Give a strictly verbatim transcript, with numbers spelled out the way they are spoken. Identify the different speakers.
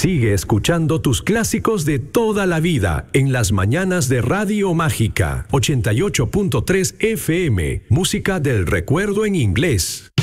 Speaker 1: Sigue escuchando tus clásicos de toda la vida en las mañanas de Radio Mágica ochenta y ocho punto tres F M, música del recuerdo en inglés.